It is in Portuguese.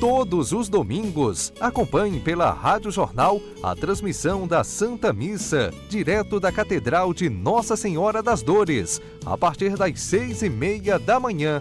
Todos os domingos, acompanhe pela Rádio Jornal a transmissão da Santa Missa, direto da Catedral de Nossa Senhora das Dores, a partir das 6:30 da manhã.